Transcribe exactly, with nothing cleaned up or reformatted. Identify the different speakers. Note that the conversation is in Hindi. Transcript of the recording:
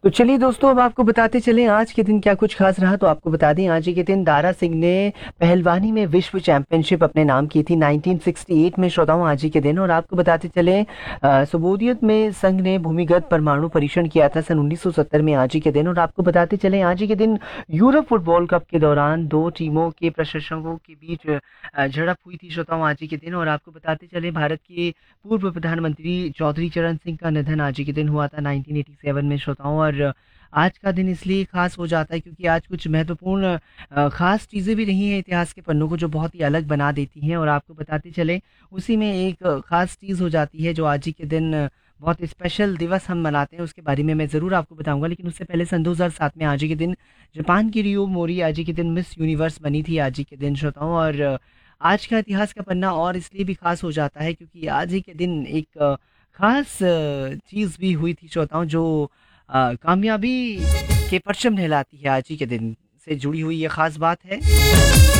Speaker 1: तो चलिए दोस्तों, अब आपको बताते चलें आज के दिन क्या कुछ खास रहा। तो आपको बता दें, आज ही के दिन दारा सिंह ने पहलवानी में विश्व चैंपियनशिप अपने नाम की थी नाइनटीन सिक्सटी एट में, श्रोताओं, आज ही के दिन। और आपको बताते चलें, अ, सोवियत में संघ ने भूमिगत परमाणु परीक्षण किया था सन उन्नीस सौ सत्तर में, आज ही के दिन। और आपको बताते चलें, आज ही के दिन यूरोप फुटबॉल कप के दौरान दो टीमों के प्रशंसकों के बीच अ, झड़प हुई थी, श्रोताओं, आज ही के दिन। और आपको बताते चलें, भारत के पूर्व प्रधानमंत्री चौधरी चरण सिंह का निधन आज ही के दिन हुआ था नाइनटीन एटी सेवन में, श्रोताओं। और आज का दिन इसलिए खास हो जाता है क्योंकि आज कुछ महत्वपूर्ण अ, खास चीज़ें भी रही हैं इतिहास के पन्नों को, जो बहुत ही अलग बना देती हैं। और आपको बताते चले, उसी में एक अ, खास चीज़ हो जाती है जो आज ही के दिन अ, बहुत स्पेशल दिवस हम मनाते हैं, उसके बारे में मैं ज़रूर आपको बताऊंगा। लेकिन उससे पहले सन दो हज़ार सात में आज ही के दिन जापान की रियो मोरी आज ही के दिन मिस यूनिवर्स बनी थी, आज ही के दिन, श्रोताओं। और अ, आज का इतिहास का पन्ना और इसलिए भी खास हो जाता है क्योंकि आज ही के दिन एक अ, खास चीज़ भी हुई थी, श्रोताओं, जो अ, कामयाबी के परचम लहराती है। आज ही के दिन से जुड़ी हुई ये खास बात है।